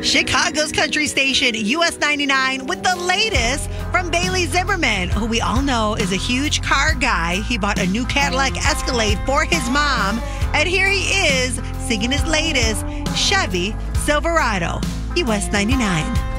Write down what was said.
Chicago's country station, US 99, with the latest from Bailey Zimmerman, who we all know is a huge car guy. He bought a new Cadillac Escalade for his mom, and here he is singing his latest Chevy Silverado, US 99.